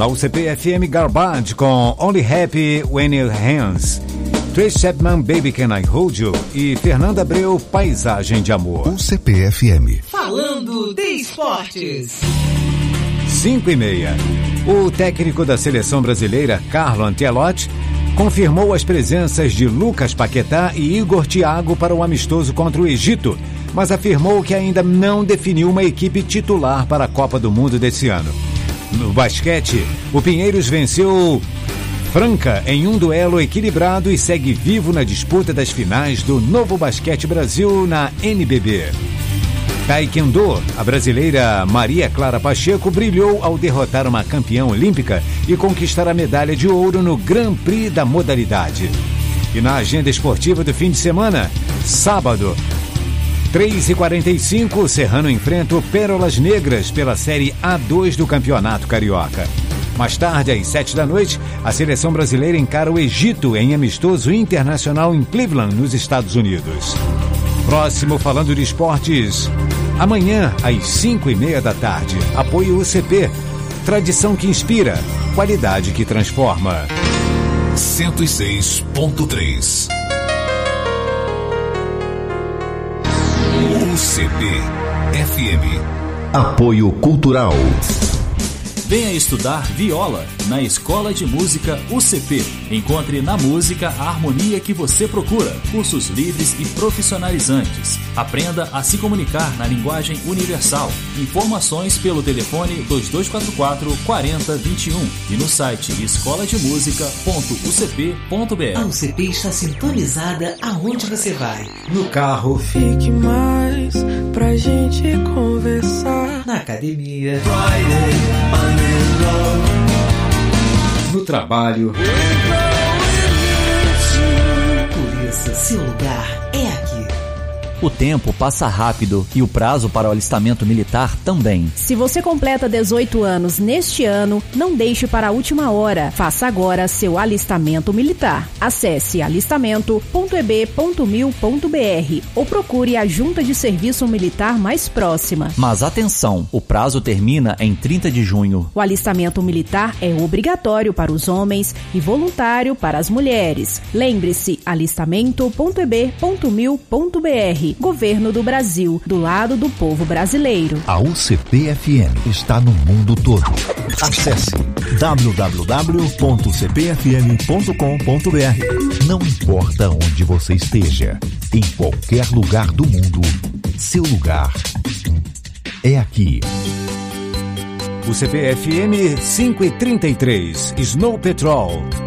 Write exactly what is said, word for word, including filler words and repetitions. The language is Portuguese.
Na U C P F M, Garbage com Only Happy When It Hands. Trace Chapman, Baby Can I Hold You? E Fernanda Abreu, Paisagem de Amor. U C P F M. Falando de esportes. cinco e meia. O técnico da seleção brasileira, Carlo Ancelotti, confirmou as presenças de Lucas Paquetá e Igor Thiago para o amistoso contra o Egito, mas afirmou que ainda não definiu uma equipe titular para a Copa do Mundo desse ano. No basquete, o Pinheiros venceu Franca em um duelo equilibrado e segue vivo na disputa das finais do Novo Basquete Brasil na N B B. Taekwondo, a brasileira Maria Clara Pacheco brilhou ao derrotar uma campeã olímpica e conquistar a medalha de ouro no Grand Prix da modalidade. E na agenda esportiva do fim de semana, sábado, três e quarenta e cinco, o Serrano enfrenta o Pérolas Negras pela Série A dois do Campeonato Carioca. Mais tarde, às sete da noite, a seleção brasileira encara o Egito em amistoso internacional em Cleveland, nos Estados Unidos. Próximo Falando de Esportes, amanhã, às cinco e meia da tarde. Apoio U C P. Tradição que inspira, qualidade que transforma. cento e seis ponto três. U C P F M. Apoio Cultural. Venha estudar viola na Escola de Música U C P. Encontre na música a harmonia que você procura. Cursos livres e profissionalizantes. Aprenda a se comunicar na linguagem universal. Informações pelo telefone dois dois quatro quatro, quatro zero dois um e no site escola de música ponto u c p ponto b r. A U C P está sintonizada aonde você vai. No carro. Fique mais pra gente conversar. Na academia. No trabalho. Por isso, seu lugar é aqui. O tempo passa rápido e o prazo para o alistamento militar também. Se você completa dezoito anos neste ano, não deixe para a última hora. Faça agora seu alistamento militar. Acesse alistamento ponto e b ponto mil ponto b r ou procure a junta de serviço militar mais próxima. Mas atenção, o prazo termina em trinta de junho. O alistamento militar é obrigatório para os homens e voluntário para as mulheres. Lembre-se, alistamento ponto e b ponto mil ponto b r. Governo do Brasil, do lado do povo brasileiro. A U C P F M está no mundo todo. Acesse w w w ponto c p f m ponto com ponto b r. Não importa onde você esteja, em qualquer lugar do mundo, seu lugar é aqui. U C P F M cinco e trinta e três, Snow Patrol.